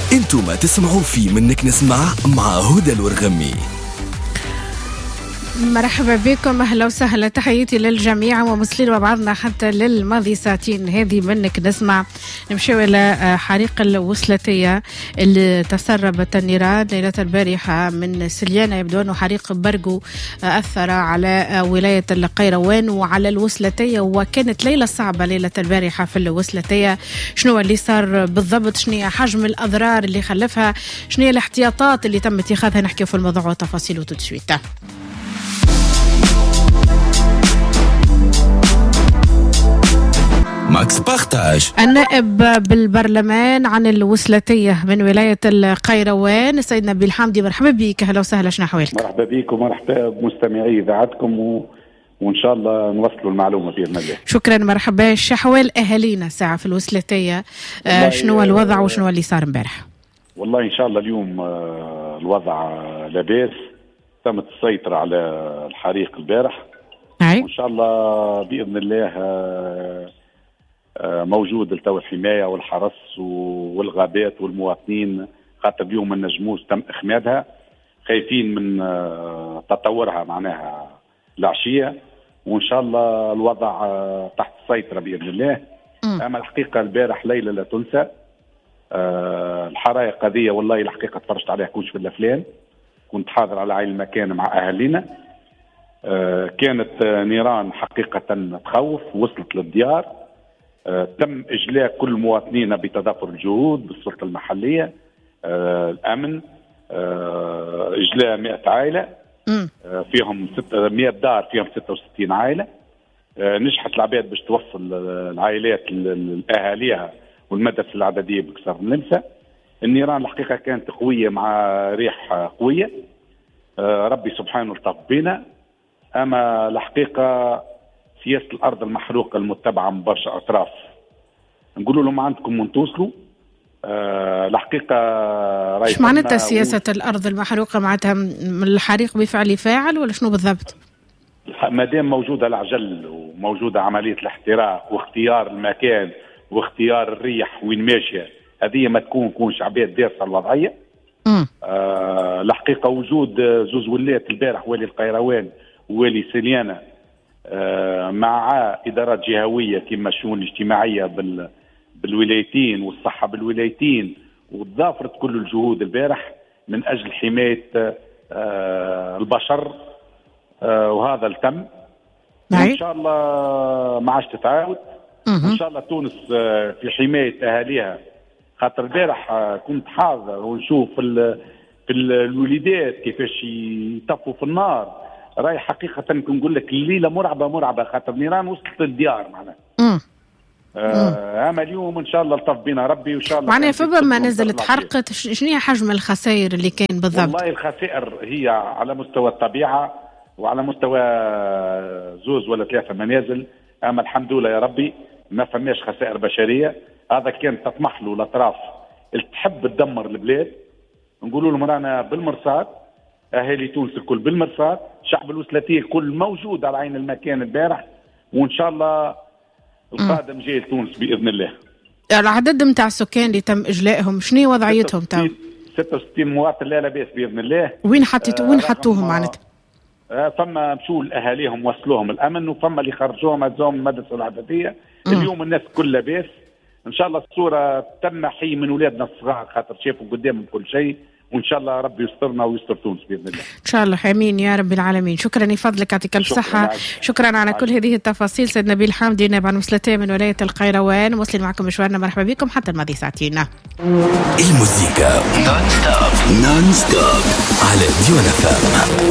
انتم ما تسمعوا في منك نسمع مع هدى الورغمي. مرحبا بكم، أهلا وسهلا، تحياتي للجميع ومسلين وبعضنا حتى للماضي ساعتين هذه منك نسمع. نمشيو إلى حريق الوصلتية اللي تسربت النيران ليلة البارحة من سليانة. يبدو أنه حريق برقو أثر على ولاية القيروان وعلى الوصلتية، وكانت ليلة صعبة ليلة البارحة في الوصلتية. شنو اللي صار بالضبط؟ شنو حجم الأضرار اللي خلفها؟ شنو الاحتياطات اللي تم اتخاذها؟ نحكي في الموضوع وتفاصيله تدشويته. ماكس بارتاج. النائب بالبرلمان عن الوصلتية من ولاية القيروان السيد نبيل حمدي، مرحبا بك، اهلا وسهلا، شنو احوالك؟ مرحبا بكم ومرحبا بمستمعي اذاعتكم وان شاء الله نوصلوا المعلومه باذن الله. شكرا، مرحبا. احوال اهالينا ساعه في الوصلتية، شنو الوضع وشنو اللي صار امبارح؟ والله ان شاء الله اليوم الوضع لاباس، تمت السيطره على الحريق البارح وان شاء الله باذن الله موجود التو الحمايه والحرس والغابات والمواطنين، خاطر اليوم ما نجموش تم اخمادها، خايفين من تطورها معناها العشيه، وان شاء الله الوضع تحت السيطره باذن الله. اما الحقيقه البارح ليله لا تنسى، الحرائق هذه والله الحقيقه تفرجت عليها كلش في الافلام، كنت حاضر على عين المكان مع اهالينا. كانت نيران حقيقه تخوف، وصلت للديار، تم إجلاء كل مواطنينا بتضافر الجهود بالسلطة المحلية، الأمن، إجلاء 100 عائلة، فيهم 100 دار فيهم 66 عائلة. نجحت العباد باش توصل العائلات لأهاليها والمدرسة العددية بكسر النمسا. النيران الحقيقة كانت قوية مع ريح قوية، ربي سبحانه لطف بنا. أما الحقيقة سياسة الأرض المحروقة المتبعة من برشا أطراف، نقولوا لهم عندكم من توصلوا. الحقيقة ايش معناتها سياسة الأرض المحروقة؟ معناتها الحريق بفعل فاعل ولا شنو بالضبط؟ ما دام موجودة العجل وموجودة عملية الاحتراق واختيار المكان واختيار الريح وين ماشية، هذه ما تكونش عباد دارسة الوضعية. الحقيقة وجود زوز ولات البارح، والي القيروان ووالي سليانة، مع إدارات جهوية كما الشؤون الاجتماعية بالولايتين والصحة بالولايتين، وتضافرت كل الجهود البارح من أجل حماية البشر، وهذا التم. إن شاء الله ما عادش تتعاود، إن شاء الله تونس في حماية أهاليها. خاطر البارح كنت حاضر ونشوف في الوليدات كيفاش يطفوا في النار، راي حقيقة نقول لك الليلة مرعبة، خاطر نيران وصلت للديار معناها. أما اليوم إن شاء الله لطف بنا ربي، وإن شاء الله معناها فما نزلت حرقت. شنو هي حجم الخسائر اللي كان بالضبط؟ والله الخسائر هي على مستوى الطبيعة وعلى مستوى 2 ولا 3 منازل، أما الحمد لله يا ربي ما فماش خسائر بشرية. هذا كان تطمح له الأطراف اللي تحب تدمر البلاد، نقولوا لهم رانا بالمرصاد، أهالي تونس الكل بالمرصاد، شعب الوصلتية الكل موجود على عين المكان البارح، وإن شاء الله القادم جاي لتونس بإذن الله. العدد متاع السكان اللي تم إجلائهم شنو وضعيتهم تاو؟ 66 مواطن لا بأس بإذن الله. وين حطوهم معناتها؟ فما مشوا لأهاليهم وصلوهم الأمن، وفما اللي خرجوهم هزوهم المدرسة العددية. اليوم الناس كل لاباس إن شاء الله. الصورة تم حي من أولادنا الصغار خاطر شافوا قدامهم كل شيء، وإن شاء الله ربي يسترنا ويستر تونس بإذن الله. إن شاء الله، آمين يا رب العالمين. شكرا لفضلك، يعطيك ألف صحة. شكرا على كل هذه التفاصيل سيد نبيل حمدي، نائب عن وصلتية من ولاية القيروان. موصلين معكم مشوارنا، مرحبا بكم حتى الماضي ساعتين. الموسيقى نون ستوب على ديوان FM.